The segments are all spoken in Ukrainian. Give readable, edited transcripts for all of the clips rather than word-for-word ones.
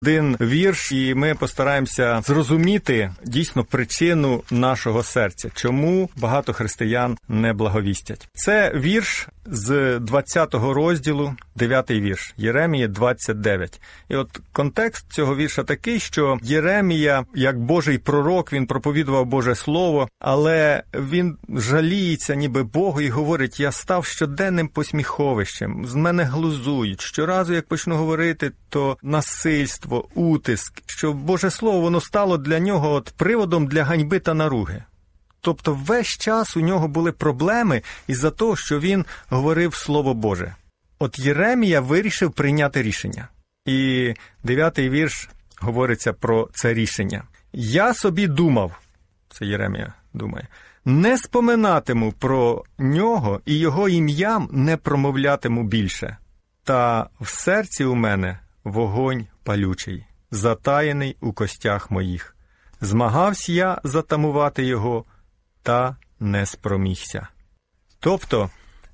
Один вірш, і ми постараємося зрозуміти дійсно причину нашого серця, чому багато християн не благовістять. Це вірш з 20-го розділу, 9-й вірш, Єремії 29. І от контекст цього вірша такий, що Єремія, як Божий пророк, він проповідував Боже Слово, але він жаліється ніби Богу і говорить: «Я став щоденним посміховищем, з мене глузують, щоразу, як почну говорити, то насильство, утиск, що Боже Слово, воно стало для нього от приводом для ганьби та наруги». Тобто весь час у нього були проблеми із-за того, що він говорив Слово Боже. От Єремія вирішив прийняти рішення. І 9-й вірш говориться про це рішення. «Я собі думав», це Єремія думає, «не споминатиму про нього і його ім'ям не промовлятиму більше. Та в серці у мене вогонь палючий, затаєний у костях моїх. Змагався я затамувати його, та не спромігся». Тобто,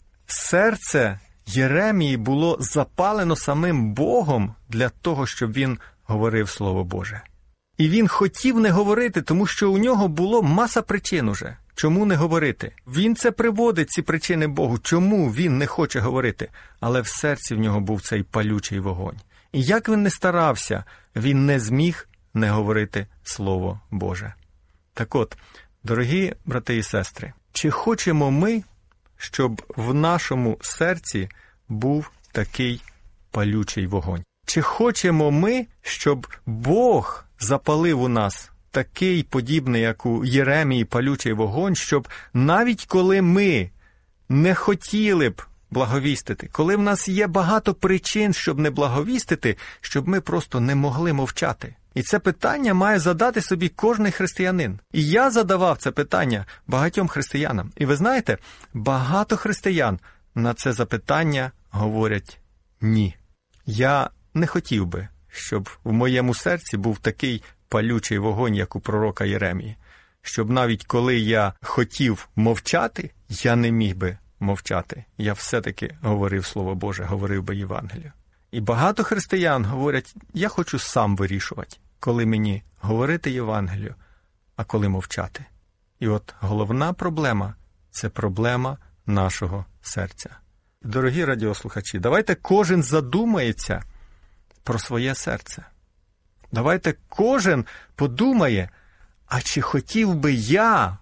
серце Єремії було запалено самим Богом для того, щоб він говорив Слово Боже. І він хотів не говорити, тому що у нього було маса причин уже. Чому не говорити? Він це приводить, ці причини Богу. Чому він не хоче говорити? Але в серці в нього був цей палючий вогонь. І як він не старався, він не зміг не говорити Слово Боже. Так от, дорогі брати і сестри, чи хочемо ми, щоб в нашому серці був такий палючий вогонь? Чи хочемо ми, щоб Бог запалив у нас такий подібний, як у Єремії, палючий вогонь, щоб навіть коли ми не хотіли б благовістити, коли в нас є багато причин, щоб не благовістити, щоб ми просто не могли мовчати? І це питання має задати собі кожний християнин. І я задавав це питання багатьом християнам. І ви знаєте, багато християн на це запитання говорять «ні». Я не хотів би, щоб в моєму серці був такий палючий вогонь, як у пророка Єремії. Щоб навіть коли я хотів мовчати, я не міг би мовчати. Я все-таки говорив Слово Боже, говорив би Євангелію. І багато християн говорять: я хочу сам вирішувати, коли мені говорити Євангелію, а коли мовчати. І от головна проблема – це проблема нашого серця. Дорогі радіослухачі, давайте кожен задумається про своє серце. Давайте кожен подумає, а чи хотів би я,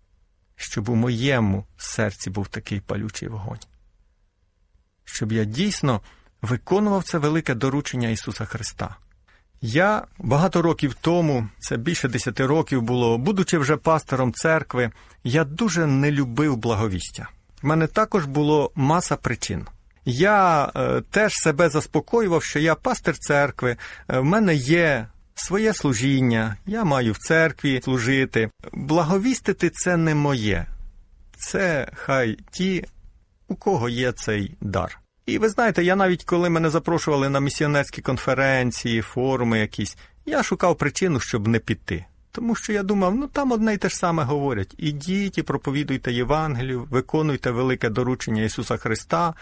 щоб у моєму серці був такий палючий вогонь? Щоб я дійсно виконував це велике доручення Ісуса Христа. Я багато років тому, це більше 10 років було, будучи вже пастором церкви, я дуже не любив благовістя. В мене також було маса причин. Я теж себе заспокоював, що я пастир церкви, в мене є своє служіння, я маю в церкві служити. Благовістити – це не моє. Це хай ті, у кого є цей дар. І ви знаєте, я навіть коли мене запрошували на місіонерські конференції, форуми якісь, я шукав причину, щоб не піти. Тому що я думав, там одне й те ж саме говорять. Ідіть і проповідуйте Євангелію, виконуйте велике доручення Ісуса Христа,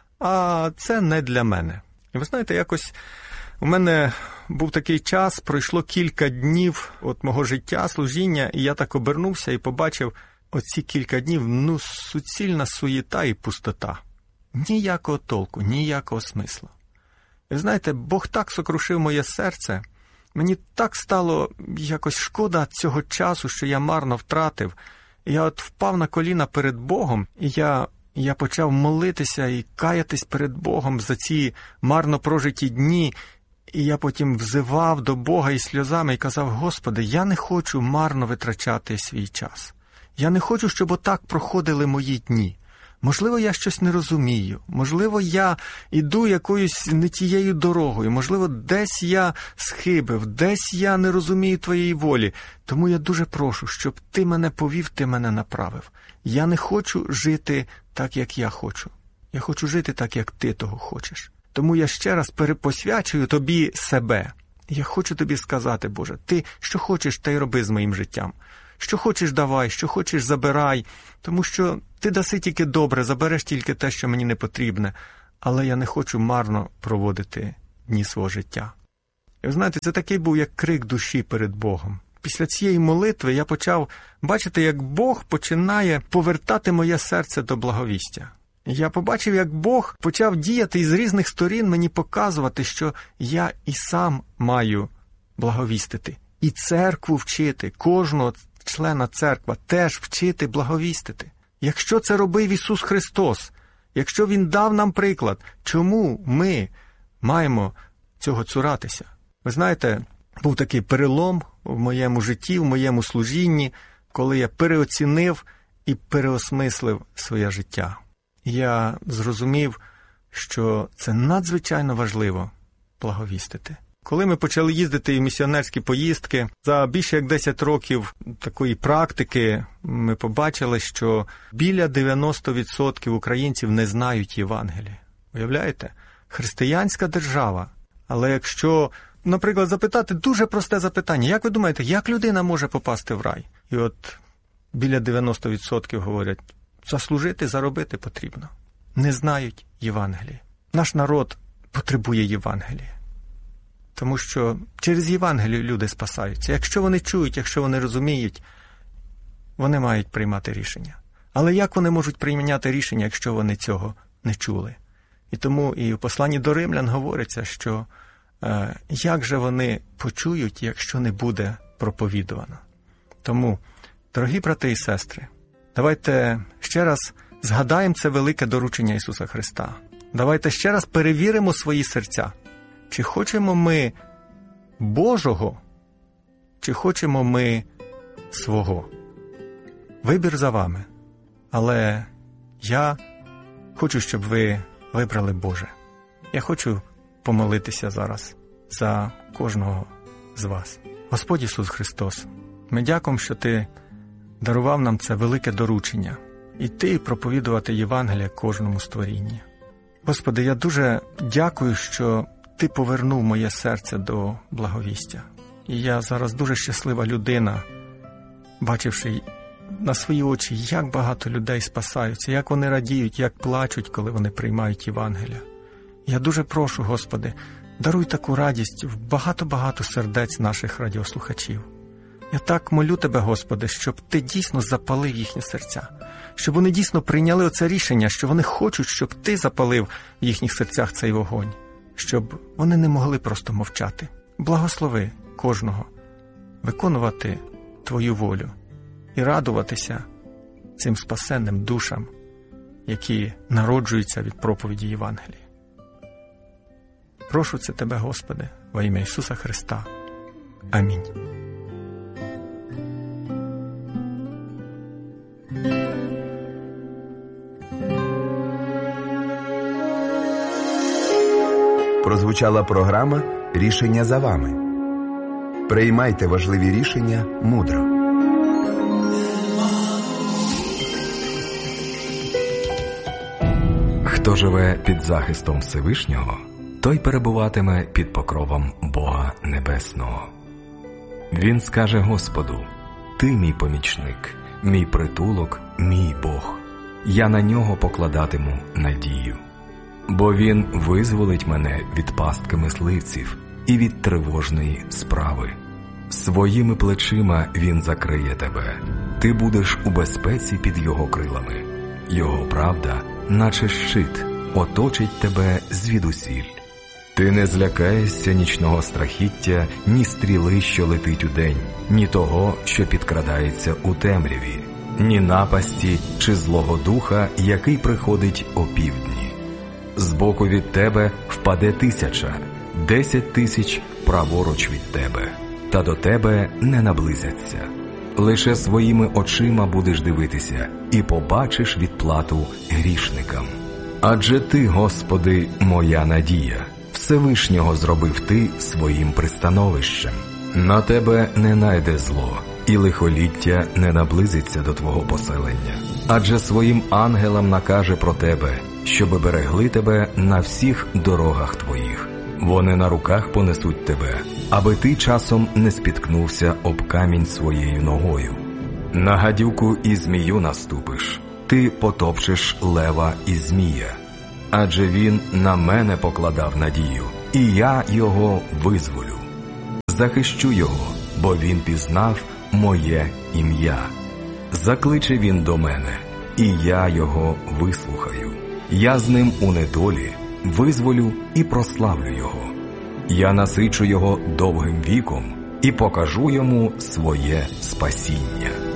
а це не для мене. І ви знаєте, якось у мене був такий час, пройшло кілька днів от мого життя, служіння, і я так обернувся і побачив оці кілька днів, суцільна суєта і пустота. Ніякого толку, ніякого смислу. І знаєте, Бог так сокрушив моє серце, мені так стало якось шкода цього часу, що я марно втратив. І я от впав на коліна перед Богом, і я почав молитися і каятись перед Богом за ці марно прожиті дні. І я потім взивав до Бога із сльозами і казав: Господи, я не хочу марно витрачати свій час. Я не хочу, щоб отак проходили мої дні. Можливо, я щось не розумію, можливо, я іду якоюсь не тією дорогою, можливо, десь я схибив, десь я не розумію Твоєї волі. Тому я дуже прошу, щоб Ти мене повів, Ти мене направив. Я не хочу жити так, як я хочу. Я хочу жити так, як Ти того хочеш. Тому я ще раз перепосвячую Тобі себе. Я хочу Тобі сказати, Боже, Ти що хочеш, те й роби з моїм життям. Що хочеш давай, що хочеш забирай, тому що Ти даси тільки добре, забереш тільки те, що мені не потрібне, але я не хочу марно проводити дні свого життя. І ви знаєте, це такий був, як крик душі перед Богом. Після цієї молитви я почав бачити, як Бог починає повертати моє серце до благовістя. Я побачив, як Бог почав діяти і з різних сторін мені показувати, що я і сам маю благовістити. І церкву вчити, кожного члена церкви теж вчити благовістити. Якщо це робив Ісус Христос, якщо Він дав нам приклад, чому ми маємо цього цуратися? Ви знаєте, був такий перелом в моєму житті, в моєму служінні, коли я переоцінив і переосмислив своє життя. Я зрозумів, що це надзвичайно важливо благовістити. Коли ми почали їздити в місіонерські поїздки, за більше як 10 років такої практики ми побачили, що біля 90% українців не знають Євангелія. Уявляєте? Християнська держава. Але якщо, наприклад, запитати дуже просте запитання, як ви думаєте, як людина може попасти в рай? І от біля 90% говорять, заслужити, заробити потрібно. Не знають Євангелія. Наш народ потребує Євангелія. Тому що через Євангелію люди спасаються. Якщо вони чують, якщо вони розуміють, вони мають приймати рішення. Але як вони можуть прийняти рішення, якщо вони цього не чули? І тому і в посланні до Римлян говориться, що як же вони почують, якщо не буде проповідувано. Тому, дорогі брати і сестри, давайте ще раз згадаємо це велике доручення Ісуса Христа. Давайте ще раз перевіримо свої серця. Чи хочемо ми Божого, чи хочемо ми свого? Вибір за вами. Але я хочу, щоб ви вибрали Боже. Я хочу помолитися зараз за кожного з вас. Господь Ісус Христос, ми дякуємо, що Ти дарував нам це велике доручення – іти і проповідувати Євангелія кожному створінні. Господи, я дуже дякую, що Ти повернув моє серце до благовістя. І я зараз дуже щаслива людина, бачивши на свої очі, як багато людей спасаються, як вони радіють, як плачуть, коли вони приймають Євангелія. Я дуже прошу, Господи, даруй таку радість в багато-багато сердець наших радіослухачів. Я так молю Тебе, Господи, щоб Ти дійсно запалив їхні серця, щоб вони дійсно прийняли оце рішення, що вони хочуть, щоб Ти запалив в їхніх серцях цей вогонь, щоб вони не могли просто мовчати. Благослови кожного виконувати Твою волю і радуватися цим спасенним душам, які народжуються від проповіді Євангелія. Прошу це Тебе, Господи, во ім'я Ісуса Христа. Амінь. Прозвучала програма «Рішення за вами». Приймайте важливі рішення мудро. Хто живе під захистом Всевишнього, той перебуватиме під покровом Бога Небесного. Він скаже Господу: «Ти мій помічник, мій притулок, мій Бог. Я на нього покладатиму надію. Бо він визволить мене від пастки мисливців і від тривожної справи. Своїми плечима він закриє тебе. Ти будеш у безпеці під його крилами. Його правда, наче щит, оточить тебе звідусіль. Ти не злякаєшся нічного страхіття, ні стріли, що летить удень, ні того, що підкрадається у темряві, ні напасті чи злого духа, який приходить опівдні. Збоку від тебе впаде 1000, 10 000 праворуч від тебе, та до тебе не наблизяться. Лише своїми очима будеш дивитися і побачиш відплату грішникам. Адже Ти, Господи, моя надія, Всевишнього зробив Ти своїм пристановищем. На тебе не найде зло, і лихоліття не наблизиться до твого поселення. Адже своїм ангелам накаже про тебе, щоби берегли тебе на всіх дорогах твоїх. Вони на руках понесуть тебе, аби ти часом не спіткнувся об камінь своєю ногою. На гадюку і змію наступиш, ти потопчеш лева і змія. Адже він на мене покладав надію, і я його визволю. захищу його, бо він пізнав моє ім'я. Закличе він до мене, і я його вислухаю. Я з ним у недолі визволю і прославлю його. Я насичу його довгим віком і покажу йому своє спасіння.